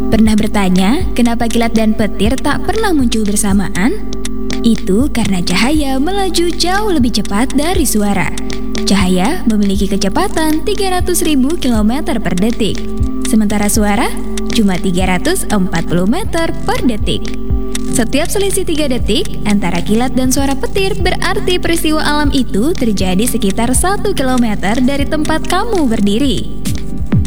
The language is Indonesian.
Pernah bertanya kenapa kilat dan petir tak pernah muncul bersamaan? Itu karena cahaya melaju jauh lebih cepat dari suara. Cahaya memiliki kecepatan 300.000 km per detik, sementara suara cuma 340 meter per detik. Setiap selisih 3 detik antara kilat dan suara petir berarti peristiwa alam itu terjadi sekitar 1 km dari tempat kamu berdiri.